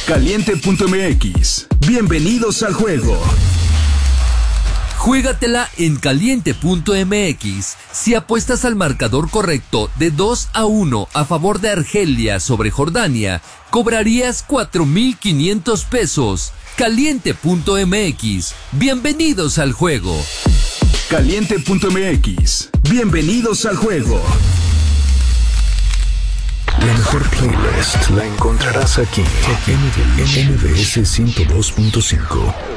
Caliente.mx. Bienvenidos al juego. Juégatela en Caliente.mx. Si apuestas al marcador correcto de 2-1 a favor de Argelia sobre Jordania, cobrarías 4,500 pesos. Caliente.mx. Bienvenidos al juego. Caliente.mx. Bienvenidos al juego. La mejor playlist la encontrarás aquí en MBS 102.5.